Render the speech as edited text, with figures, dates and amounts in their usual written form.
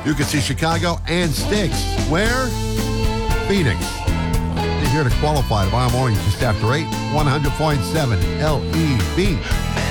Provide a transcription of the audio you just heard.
You can see Chicago and Styx. Where? Phoenix. You're here to qualify tomorrow morning just after 8, 100.7 LEV.